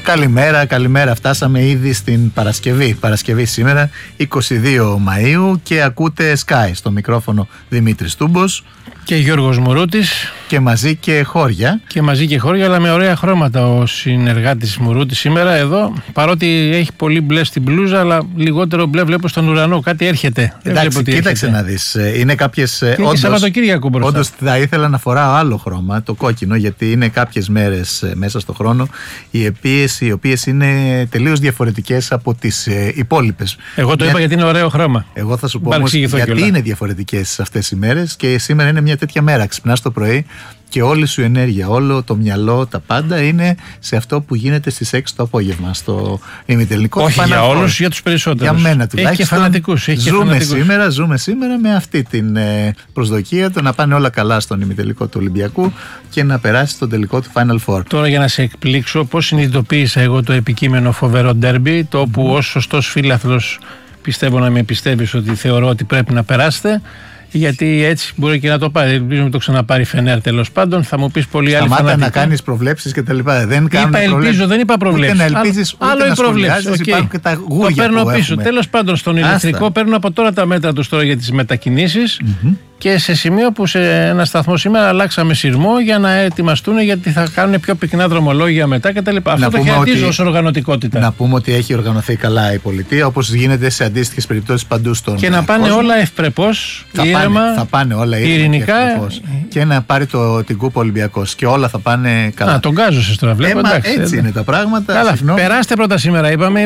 Καλημέρα. Φτάσαμε ήδη στην Παρασκευή σήμερα, 22 Μαΐου, και ακούτε Sky. Στο μικρόφωνο Δημήτρης Τούμπος και Γιώργος Μουρούτης. Και μαζί και χώρια. Αλλά με ωραία χρώματα ο συνεργάτης Μουρούτης σήμερα εδώ. Παρότι έχει πολύ μπλε στην μπλούζα, αλλά λιγότερο μπλε βλέπω στον ουρανό. Κάτι έρχεται. Εντάξει, κοίταξε να δεις. Είναι κάποιες. Όντως θα ήθελα να φοράω άλλο χρώμα, το κόκκινο, γιατί είναι κάποιες μέρες μέσα στο χρόνο οι οποίες είναι τελείως διαφορετικές από τις υπόλοιπες. Εγώ το είπα γιατί είναι ωραίο χρώμα. Εγώ θα σου πω όμως γιατί είναι διαφορετικές αυτές οι μέρες, και σήμερα είναι μια τέτοια μέρα. Ξυπνάς το πρωί και όλη σου ενέργεια, όλο το μυαλό, τα πάντα είναι σε αυτό που γίνεται στις 6 το απόγευμα στο ημιτελικό. Όχι για όλους, για τους περισσότερους. Για μένα τουλάχιστον. Έχει και φανατικούς. Ζούμε σήμερα με αυτή την προσδοκία, το να πάνε όλα καλά στον ημιτελικό του Ολυμπιακού και να περάσει στον τελικό του Final Four. Τώρα, για να σε εκπλήξω, πώς συνειδητοποίησα εγώ το επικείμενο φοβερό ντέρμπι, το όπου ως σωστός φίλαθλος πιστεύω να με πιστεύεις ότι θεωρώ ότι πρέπει να περάσετε. Γιατί έτσι μπορεί και να το πάρει. Ελπίζω να το ξαναπάρει Φενέρ, τέλος πάντων. Θα μου πεις πολύ άλλη φανατικά. Σταμάτα να κάνεις προβλέψεις και τα λοιπά. Δεν ελπίζω, δεν είπα προβλέψεις. Ούτε να ελπίζεις, άλλο οι προβλέψεις. Υπάρχουν και τα γούρια. Το παίρνω πίσω. Τέλος πάντων, στον ηλεκτρικό παίρνω από τώρα τα μέτρα τους τώρα για τις μετακινήσεις. Και σε σημείο που σε ένα σταθμό σήμερα αλλάξαμε σειρμό για να ετοιμαστούν, γιατί θα κάνουν πιο πυκνά δρομολόγια μετά κτλ. Αυτό το χαιρετίζω ως οργανωτικότητα. Να πούμε ότι έχει οργανωθεί καλά η πολιτεία, όπως γίνεται σε αντίστοιχες περιπτώσεις παντού στον κόσμο. Και να πάνε όλα ευπρεπώς, ήρεμα, θα πάνε όλα ειρηνικά. Και να πάρει την κούπα Ολυμπιακός. Και όλα θα πάνε καλά. Να τον γκάζωσες τώρα, βλέπω. Έτσι είναι τα πράγματα. Καλά, περάστε πρώτα σήμερα, είπαμε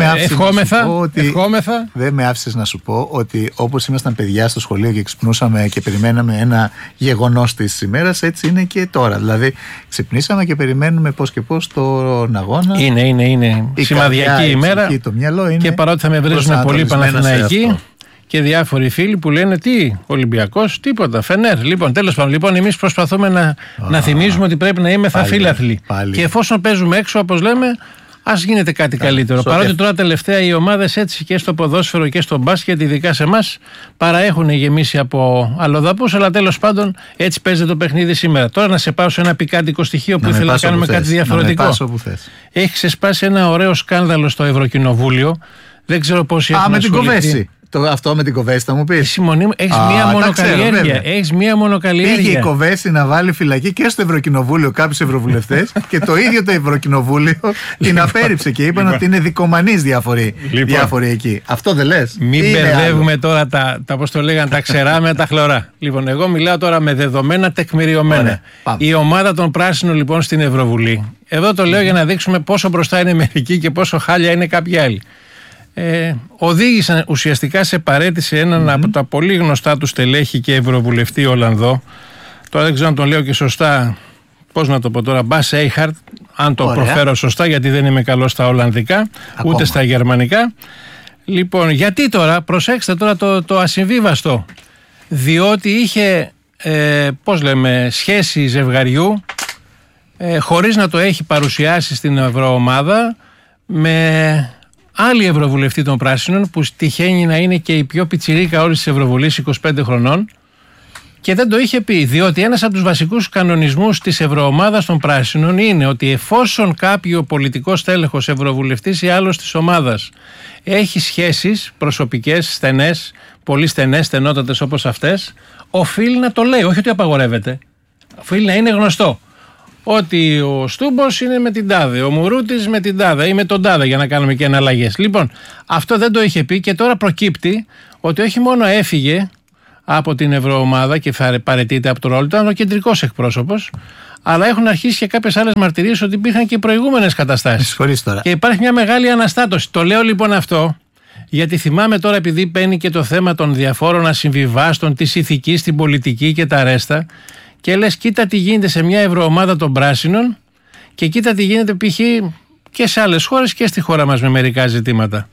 ευχόμεθα. Δεν με άφησες να σου πω ότι όπως ήμασταν παιδιά στο σχολείο και ξυπνούσαμε και περιμέναμε ένα γεγονός της ημέρας, έτσι είναι και τώρα. Δηλαδή, ξυπνήσαμε και περιμένουμε πώς και πώς τον αγώνα. Είναι σημαδιακή ημέρα. Το μυαλό είναι, και παρότι θα με βρίζουν πολύ Παναθηναϊκοί και διάφοροι φίλοι που λένε τι, Ολυμπιακός, τίποτα, Φενέρ. Λοιπόν, τέλος πάντων, εμείς προσπαθούμε να θυμίζουμε ότι πρέπει να είμαστε φίλαθλοι. Και εφόσον παίζουμε έξω, όπως λέμε, ας γίνεται κάτι καλύτερο. Παρότι τώρα τελευταία οι ομάδες έτσι και στο ποδόσφαιρο και στο μπάσκετ, ειδικά σε εμάς, παραέχουν γεμίσει από αλλοδαπούς, αλλά τέλος πάντων έτσι παίζεται το παιχνίδι σήμερα. Τώρα να σε πάω σε ένα πικάντικο στοιχείο που ήθελα να κάνουμε κάτι διαφορετικό. Έχει ξεσπάσει ένα ωραίο σκάνδαλο στο Ευρωκοινοβούλιο. Δεν ξέρω πόσοι έχουν ασχοληθεί. Με την Κοβέση. Αυτό με την Κοβέση θα μου πεις. Έχεις μία μονοκαλλιέργεια. Πήγε η Κοβέση να βάλει φυλακή και στο Ευρωκοινοβούλιο κάποιους ευρωβουλευτές και το ίδιο το Ευρωκοινοβούλιο την απέρριψε και είπαν ότι είναι δικομανείς διάφοροι εκεί. Αυτό δεν λες? Μην μπερδεύουμε τώρα πώς το λέγανε, τα ξερά με τα χλωρά. Λοιπόν, εγώ μιλάω τώρα με δεδομένα τεκμηριωμένα. Η ομάδα των πράσινων λοιπόν στην Ευρωβουλή. Εδώ το λέω για να δείξουμε πόσο μπροστά είναι μερικοί και πόσο χάλια είναι κάποιοι άλλοι. Οδήγησαν ουσιαστικά σε παρέτηση έναν από τα πολύ γνωστά του στελέχη και ευρωβουλευτή Ολλανδό. Τώρα δεν ξέρω αν τον λέω και σωστά, πώς να το πω τώρα, Μπας Έιχαρτ, αν το προφέρω σωστά, γιατί δεν είμαι καλός στα Ολλανδικά ούτε στα Γερμανικά. Λοιπόν, γιατί τώρα, προσέξτε τώρα το ασυμβίβαστο, διότι είχε σχέση ζευγαριού χωρίς να το έχει παρουσιάσει στην Ευρωομάδα με άλλη ευρωβουλευτή των Πράσινων, που τυχαίνει να είναι και η πιο πιτσιρίκα όλης της Ευρωβουλής, 25 χρονών, και δεν το είχε πει, διότι ένας από τους βασικούς κανονισμούς της Ευρωομάδας των Πράσινων είναι ότι εφόσον κάποιο πολιτικό στέλεχος, ευρωβουλευτής ή άλλος της ομάδας έχει σχέσεις προσωπικές, στενές, πολύ στενές, στενότατες όπως αυτές, οφείλει να το λέει, όχι ότι απαγορεύεται. Οφείλει να είναι γνωστό ότι ο Στούμπος είναι με την τάδε, ο Μουρούτης με την τάδε ή με τον τάδε, για να κάνουμε και εναλλαγές. Λοιπόν, αυτό δεν το είχε πει και τώρα προκύπτει ότι όχι μόνο έφυγε από την Ευρωομάδα και παραιτείται από το ρόλο του, ήταν ο κεντρικός εκπρόσωπος, αλλά έχουν αρχίσει και κάποιες άλλες μαρτυρίες ότι υπήρχαν και προηγούμενες καταστάσεις. Και υπάρχει μια μεγάλη αναστάτωση. Το λέω λοιπόν αυτό, γιατί θυμάμαι τώρα, επειδή παίρνει και το θέμα των διαφόρων ασυμβιβάστων, της ηθικής, την πολιτική και τα ρέστα. Και λες, κοίτα τι γίνεται σε μια ευρωομάδα των πράσινων και κοίτα τι γίνεται π.χ. και σε άλλες χώρες και στη χώρα μας με μερικά ζητήματα.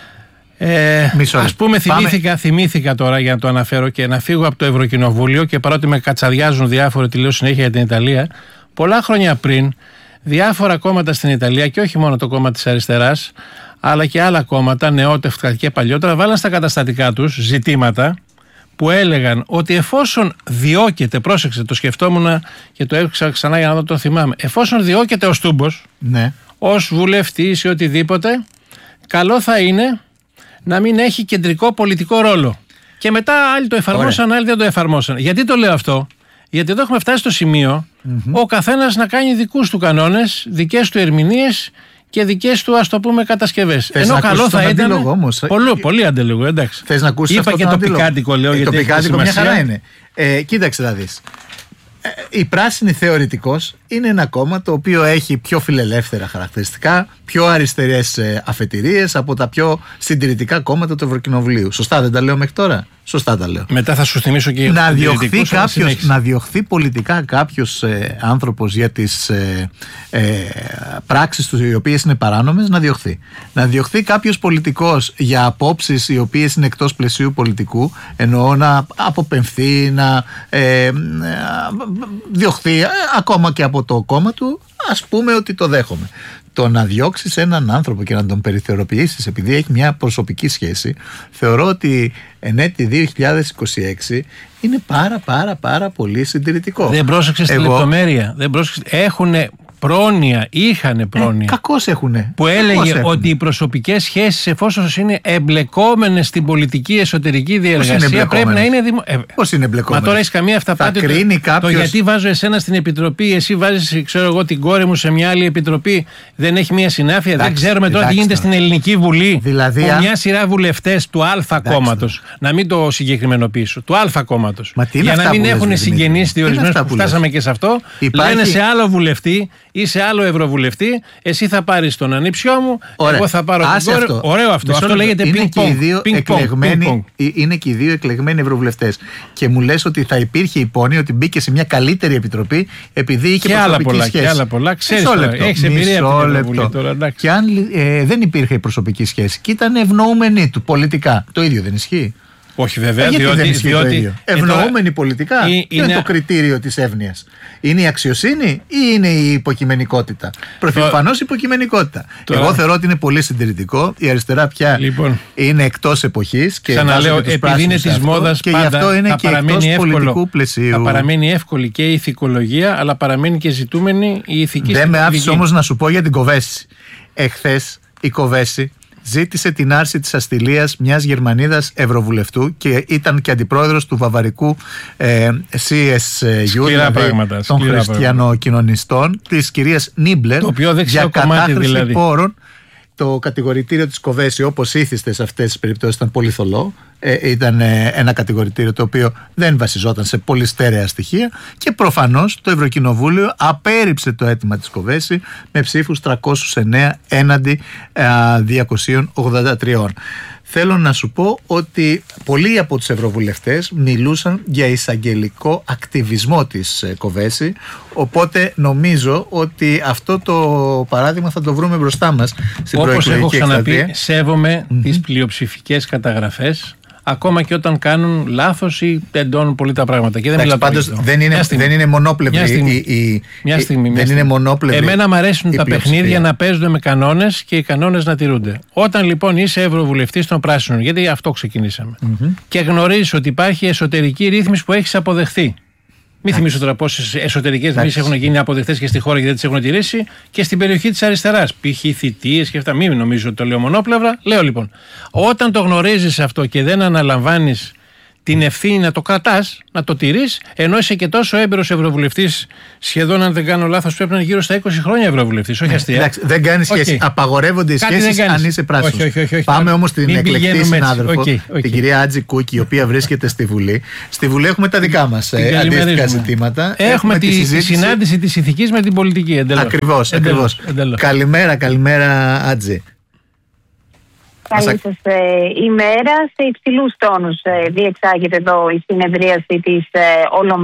Ας πούμε, θυμήθηκα τώρα, για να το αναφέρω και να φύγω από το Ευρωκοινοβούλιο, και παρότι με κατσαδιάζουν διάφοροι, τη λέω συνέχεια για την Ιταλία, πολλά χρόνια πριν διάφορα κόμματα στην Ιταλία, και όχι μόνο το κόμμα της αριστεράς, αλλά και άλλα κόμματα, νεότευκα και παλιότερα, βάλαν στα καταστατικά τους ζητήματα που έλεγαν ότι εφόσον διώκεται, πρόσεξε, το σκεφτόμουν και το έψαξα ξανά για να δω, το θυμάμαι, εφόσον διώκεται ο Στούμπος, ως βουλευτής ή οτιδήποτε, καλό θα είναι να μην έχει κεντρικό πολιτικό ρόλο. Και μετά άλλοι το εφαρμόσαν, άλλοι δεν το εφαρμόσαν. Γιατί το λέω αυτό? Γιατί εδώ έχουμε φτάσει στο σημείο ο καθένας να κάνει δικούς του κανόνες, δικές του ερμηνείες και δικές του, ας το πούμε, κατασκευές. Ενώ καλό θα ήταν. Όμως, πολύ αντίλογο, εντάξει. Θες να ακούσεις? Είπα και το πικάντικο, λέω, γιατί το πικάντικο μια χαρά είναι. Κοίταξε να δεις. Η Πράσινη θεωρητικώς είναι ένα κόμμα το οποίο έχει πιο φιλελεύθερα χαρακτηριστικά, πιο αριστερές αφετηρίες από τα πιο συντηρητικά κόμματα του Ευρωκοινοβουλίου. Σωστά δεν τα λέω μέχρι τώρα? Σωστά τα λέω. Μετά θα σου θυμίσω και να διωχθεί πολιτικά κάποιος άνθρωπος για τις πράξεις του οι οποίες είναι παράνομες, να διωχθεί. Να διωχθεί κάποιος πολιτικός για απόψεις οι οποίες είναι εκτός πλαισίου πολιτικού, εννοώ να αποπεμφθεί, να διωχθεί ακόμα και από το κόμμα του, ας πούμε ότι το δέχομαι. Το να διώξεις έναν άνθρωπο και να τον περιθωριοποιήσεις επειδή έχει μια προσωπική σχέση, θεωρώ ότι εν έτη 2026 είναι πάρα πολύ συντηρητικό. Δεν πρόσεξες τη λεπτομέρεια. Έχουνε πρόνοια, είχανε πρόνοια. Κακώς έχουνε. Που έλεγε ότι οι προσωπικές σχέσεις, εφόσον είναι εμπλεκόμενες στην πολιτική εσωτερική διεργασία, πρέπει να είναι Πώς είναι εμπλεκόμενες? Μα τώρα έχεις καμία αυταπάτη. Το γιατί βάζω εσένα στην επιτροπή, εσύ βάζεις, ξέρω εγώ, την κόρη μου σε μια άλλη επιτροπή, δεν έχει μια συνάφεια. Δεν ξέρουμε τώρα τι γίνεται στην Ελληνική Βουλή. Δηλαδή, που μια σειρά βουλευτές του Α κόμματος, να μην το συγκεκριμενοποιήσω, του Α κόμματος, για να μην έχουν συγγενείς διορισμένους, που φτάσαμε και σε αυτό, λένε σε άλλο βουλευτή ή σε άλλο ευρωβουλευτή, εσύ θα πάρεις τον ανήψιό μου, εγώ θα πάρω την κόρη. Ωραίο αυτό. Αυτό λέγεται ping-pong. Είναι και οι δύο εκλεγμένοι ευρωβουλευτές. Και μου λες ότι θα υπήρχε υπόνοια ότι μπήκε σε μια καλύτερη επιτροπή επειδή είχε προσωπική σχέση. Και άλλα πολλά. Ξέρεις τώρα, έχεις εμπειρία από την Ευρωβουλή τώρα. Και αν δεν υπήρχε προσωπική σχέση και ήταν ευνοούμενη του πολιτικά, το ίδιο δεν ισχύει? Όχι βέβαια, διότι ευνοούμενοι πολιτικά ποιο είναι το κριτήριο της εύνοιας? Είναι η αξιοσύνη ή είναι η υποκειμενικότητα? Προφανώς υποκειμενικότητα. Εγώ θεωρώ ότι είναι πολύ συντηρητικό. Η αριστερά πια είναι εκτός εποχής και ξαναλέω, επειδή είναι της μόδας, και γι' αυτό είναι και εκτός πολιτικού πλαισίου. Θα παραμένει εύκολη και η ηθικολογία, αλλά παραμένει και ζητούμενη η ηθική. Δεν με άφησε όμως να σου πω για την Κοβέση. Εχθές η Κοβέση ζήτησε την άρση της αστυλίας μιας Γερμανίδας ευρωβουλευτού και ήταν και αντιπρόεδρος του βαβαρικού CSU, των χριστιανοκοινωνιστών, της κυρίας Νίμπλερ, για κατάχρηση πόρων. Το κατηγορητήριο της Κοβέση, όπως ήθιστε σε αυτές τις περιπτώσεις, ήταν πολύ θολό. Ήταν ένα κατηγορητήριο το οποίο δεν βασιζόταν σε πολύ στέρεα στοιχεία και προφανώς το Ευρωκοινοβούλιο απέρριψε το αίτημα της Κοβέση με ψήφους 309 έναντι 283. Θέλω να σου πω ότι πολλοί από τους ευρωβουλευτές μιλούσαν για εισαγγελικό ακτιβισμό της Κοβέση, οπότε νομίζω ότι αυτό το παράδειγμα θα το βρούμε μπροστά μας στην προεκλογική εκστρατεία. Όπως έχω ξαναπεί, σέβομαι τις πλειοψηφικές καταγραφές, ακόμα και όταν κάνουν λάθος ή εντώνουν πολύ τα πράγματα. Και δεν πάντως δεν είναι μονόπλευρη. Μια στιγμή. Εμένα μου αρέσουν τα παιχνίδια να παίζονται με κανόνες και οι κανόνες να τηρούνται. Όταν λοιπόν είσαι ευρωβουλευτής των Πράσινων, γιατί αυτό ξεκινήσαμε, και γνωρίζεις ότι υπάρχει εσωτερική ρύθμιση που έχεις αποδεχθεί. Μην θυμίσω τώρα πόσες εσωτερικές ρυθμίσεις έχουν γίνει αποδεκτές και στη χώρα και δεν τις έχουν τηρήσει και στην περιοχή της αριστεράς. Π.χ. θητείες και αυτά. Μην νομίζω ότι το λέω μονόπλευρα. Λέω λοιπόν, όταν το γνωρίζεις αυτό και δεν αναλαμβάνεις την ευθύνη να το κρατάς, να το τηρείς, ενώ είσαι και τόσο έμπειρος ευρωβουλευτής, σχεδόν αν δεν κάνω λάθος, πρέπει να είναι γύρω στα 20 χρόνια ευρωβουλευτής, όχι αστεία. Εντάξει, δεν κάνει σχέση. Απαγορεύονται οι σχέσεις αν είσαι πράσινος. Όχι, πάμε όμως στην εκλεκτή συνάδελφο, την κυρία Άτζη Κούκη, η οποία βρίσκεται στη Βουλή. Στη Βουλή έχουμε τα δικά μας αντίστοιχα ζητήματα. Έχουμε τη συνάντηση της ηθικής με την πολιτική. Ακριβώς. Καλημέρα, Άτζη. Καλή σας ημέρα. Σε υψηλούς τόνους διεξάγεται εδώ η συνεδρίαση της Ολομέλειας.